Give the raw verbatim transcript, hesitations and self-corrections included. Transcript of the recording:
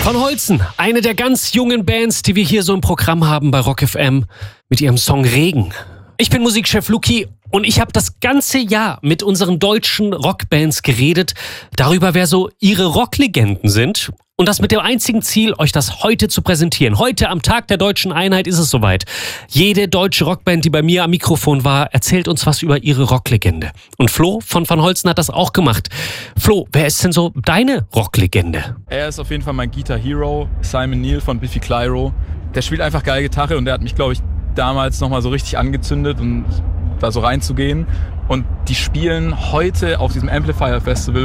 Van Holzen, eine der ganz jungen Bands, die wir hier so im Programm haben bei Rock F M, mit ihrem Song Regen. Ich bin Musikchef Luki und ich habe das ganze Jahr mit unseren deutschen Rockbands geredet, darüber, wer so ihre Rocklegenden sind. Und das mit dem einzigen Ziel, euch das heute zu präsentieren. Heute am Tag der Deutschen Einheit ist es soweit. Jede deutsche Rockband, die bei mir am Mikrofon war, erzählt uns was über ihre Rocklegende. Und Flo von Van Holzen hat das auch gemacht. Flo, wer ist denn so deine Rocklegende? Er ist auf jeden Fall mein Guitar Hero, Simon Neil von Biffy Clyro. Der spielt einfach geil Gitarre und der hat mich, glaube ich, damals nochmal so richtig angezündet und da so reinzugehen. Und die spielen heute auf diesem Amplifier Festival,